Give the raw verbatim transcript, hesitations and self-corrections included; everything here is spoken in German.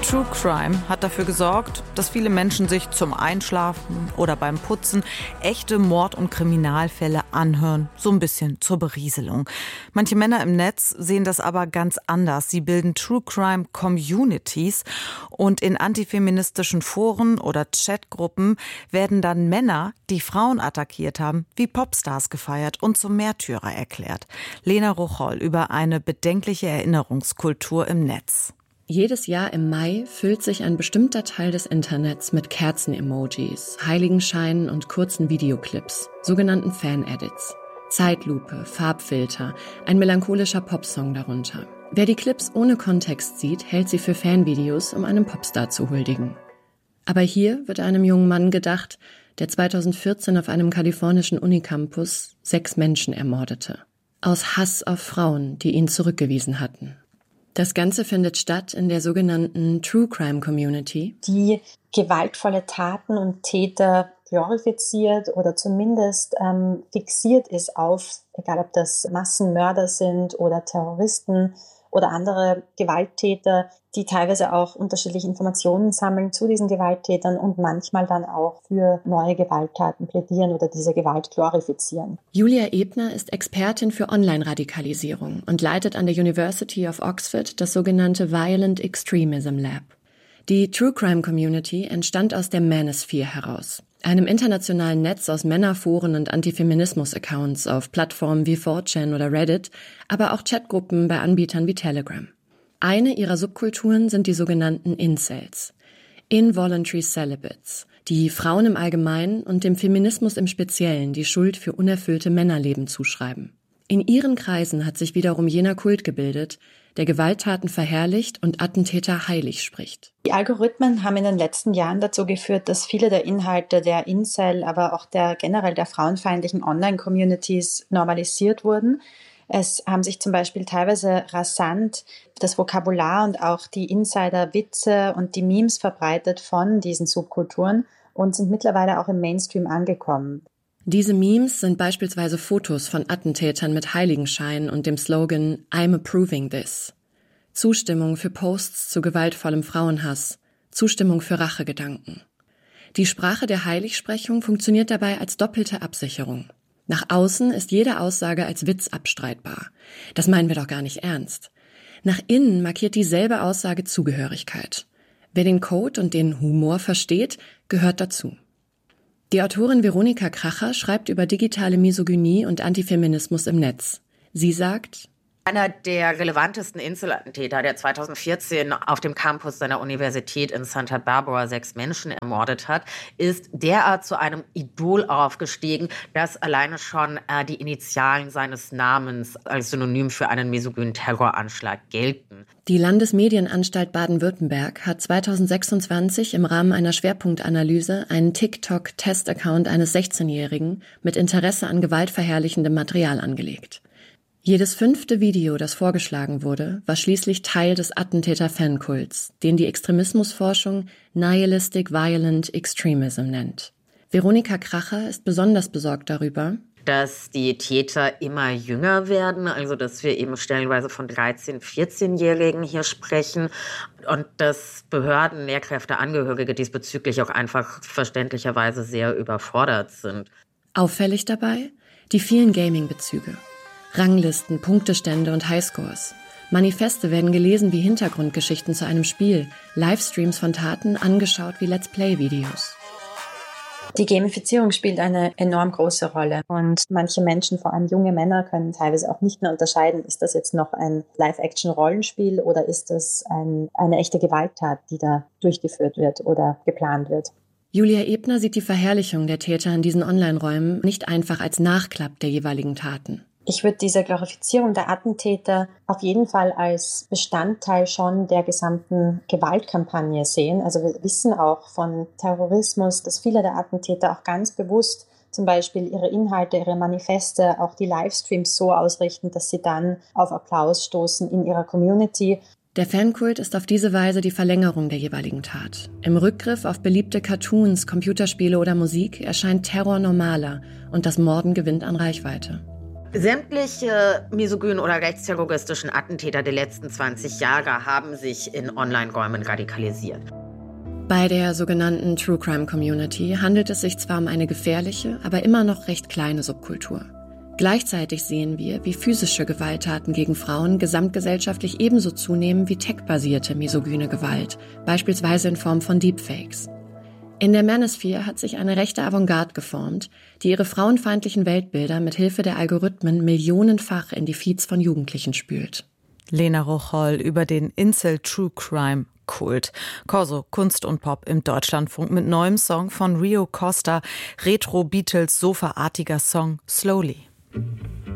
True Crime hat dafür gesorgt, dass viele Menschen sich zum Einschlafen oder beim Putzen echte Mord- und Kriminalfälle anhören, so ein bisschen zur Berieselung. Manche Männer im Netz sehen das aber ganz anders. Sie bilden True Crime Communities und in antifeministischen Foren oder Chatgruppen werden dann Männer, die Frauen attackiert haben, wie Popstars gefeiert und zum Märtyrer erklärt. Lena Rucholl über eine bedenkliche Erinnerungskultur im Netz. Jedes Jahr im Mai füllt sich ein bestimmter Teil des Internets mit Kerzen-Emojis, Heiligenscheinen und kurzen Videoclips, sogenannten Fan-Edits. Zeitlupe, Farbfilter, ein melancholischer Popsong darunter. Wer die Clips ohne Kontext sieht, hält sie für Fanvideos, um einem Popstar zu huldigen. Aber hier wird einem jungen Mann gedacht, der zweitausendvierzehn auf einem kalifornischen Unicampus sechs Menschen ermordete. Aus Hass auf Frauen, die ihn zurückgewiesen hatten. Das Ganze findet statt in der sogenannten True Crime Community, die gewaltvolle Taten und Täter glorifiziert oder zumindest ähm, fixiert ist auf, egal ob das Massenmörder sind oder Terroristen oder andere Gewalttäter, die teilweise auch unterschiedliche Informationen sammeln zu diesen Gewalttätern und manchmal dann auch für neue Gewalttaten plädieren oder diese Gewalt glorifizieren. Julia Ebner ist Expertin für Online-Radikalisierung und leitet an der University of Oxford das sogenannte Violent Extremism Lab. Die True Crime Community entstand aus der Manosphere heraus, einem internationalen Netz aus Männerforen und Antifeminismus-Accounts auf Plattformen wie four chan oder Reddit, aber auch Chatgruppen bei Anbietern wie Telegram. Eine ihrer Subkulturen sind die sogenannten Incels, Involuntary Celibates, die Frauen im Allgemeinen und dem Feminismus im Speziellen die Schuld für unerfüllte Männerleben zuschreiben. In ihren Kreisen hat sich wiederum jener Kult gebildet, der Gewalttaten verherrlicht und Attentäter heilig spricht. Die Algorithmen haben in den letzten Jahren dazu geführt, dass viele der Inhalte der Incel, aber auch der generell der frauenfeindlichen Online-Communities normalisiert wurden. Es haben sich zum Beispiel teilweise rasant das Vokabular und auch die Insider-Witze und die Memes verbreitet von diesen Subkulturen und sind mittlerweile auch im Mainstream angekommen. Diese Memes sind beispielsweise Fotos von Attentätern mit Heiligenschein und dem Slogan I'm approving this. Zustimmung für Posts zu gewaltvollem Frauenhass, Zustimmung für Rachegedanken. Die Sprache der Heiligsprechung funktioniert dabei als doppelte Absicherung. Nach außen ist jede Aussage als Witz abstreitbar. Das meinen wir doch gar nicht ernst. Nach innen markiert dieselbe Aussage Zugehörigkeit. Wer den Code und den Humor versteht, gehört dazu. Die Autorin Veronika Kracher schreibt über digitale Misogynie und Antifeminismus im Netz. Sie sagt: Einer der relevantesten Incel-Attentäter, der zweitausendvierzehn auf dem Campus seiner Universität in Santa Barbara sechs Menschen ermordet hat, ist derart zu einem Idol aufgestiegen, dass alleine schon äh, die Initialen seines Namens als Synonym für einen misogynen Terroranschlag gelten. Die Landesmedienanstalt Baden-Württemberg hat zweitausendsechsundzwanzig im Rahmen einer Schwerpunktanalyse einen TikTok-Test-Account eines sechzehnjährigen mit Interesse an gewaltverherrlichendem Material angelegt. Jedes fünfte Video, das vorgeschlagen wurde, war schließlich Teil des Attentäter-Fankults, den die Extremismusforschung Nihilistic Violent Extremism nennt. Veronika Kracher ist besonders besorgt darüber, dass die Täter immer jünger werden, also dass wir eben stellenweise von dreizehn-, vierzehnjährigen hier sprechen und dass Behörden, Lehrkräfte, Angehörige diesbezüglich auch einfach verständlicherweise sehr überfordert sind. Auffällig dabei die vielen Gaming-Bezüge. Ranglisten, Punktestände und Highscores. Manifeste werden gelesen wie Hintergrundgeschichten zu einem Spiel, Livestreams von Taten angeschaut wie Let's Play-Videos. Die Gamifizierung spielt eine enorm große Rolle und manche Menschen, vor allem junge Männer, können teilweise auch nicht mehr unterscheiden, ist das jetzt noch ein Live-Action-Rollenspiel oder ist das ein, eine echte Gewalttat, die da durchgeführt wird oder geplant wird. Julia Ebner sieht die Verherrlichung der Täter in diesen Online-Räumen nicht einfach als Nachklapp der jeweiligen Taten. Ich würde diese Glorifizierung der Attentäter auf jeden Fall als Bestandteil schon der gesamten Gewaltkampagne sehen. Also wir wissen auch von Terrorismus, dass viele der Attentäter auch ganz bewusst zum Beispiel ihre Inhalte, ihre Manifeste, auch die Livestreams so ausrichten, dass sie dann auf Applaus stoßen in ihrer Community. Der Fankult ist auf diese Weise die Verlängerung der jeweiligen Tat. Im Rückgriff auf beliebte Cartoons, Computerspiele oder Musik erscheint Terror normaler und das Morden gewinnt an Reichweite. Sämtliche misogynen oder rechtsterroristischen Attentäter der letzten zwanzig Jahre haben sich in Online-Räumen radikalisiert. Bei der sogenannten True Crime Community handelt es sich zwar um eine gefährliche, aber immer noch recht kleine Subkultur. Gleichzeitig sehen wir, wie physische Gewalttaten gegen Frauen gesamtgesellschaftlich ebenso zunehmen wie tech-basierte misogyne Gewalt, beispielsweise in Form von Deepfakes. In der Manosphere hat sich eine rechte Avantgarde geformt, die ihre frauenfeindlichen Weltbilder mit Hilfe der Algorithmen millionenfach in die Feeds von Jugendlichen spült. Lena Rocholl über den Incel True Crime Kult. Corso, Kunst und Pop im Deutschlandfunk mit neuem Song von Rio Costa, Retro-Beatles, Sofa-artiger Song Slowly.